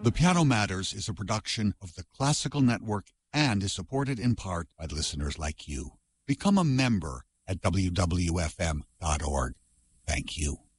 The Piano Matters is a production of the Classical Network and is supported in part by listeners like you. Become a member at wwfm.org. Thank you.